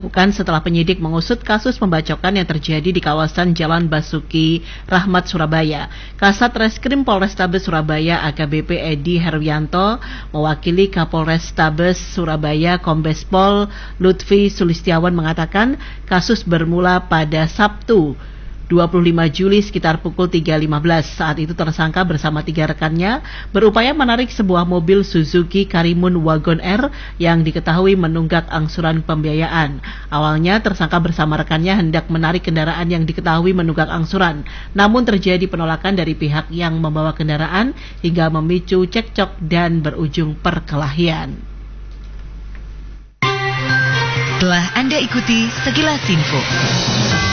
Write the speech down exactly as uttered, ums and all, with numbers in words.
Bukan setelah penyidik mengusut kasus pembacokan yang terjadi di kawasan Jalan Basuki Rahmat, Surabaya. Kasat Reskrim Polrestabes Surabaya A K B P Edi Herwianto mewakili Kapolrestabes Surabaya Kombes Pol Lutfi Sulistiawan mengatakan kasus bermula pada Sabtu dua puluh lima Juli sekitar pukul tiga lima belas. Saat itu tersangka bersama tiga rekannya berupaya menarik sebuah mobil Suzuki Karimun Wagon R yang diketahui menunggak angsuran pembiayaan. Awalnya tersangka bersama rekannya hendak menarik kendaraan yang diketahui menunggak angsuran. Namun terjadi penolakan dari pihak yang membawa kendaraan hingga memicu cekcok dan berujung perkelahian. Telah Anda ikuti Sekilas Info.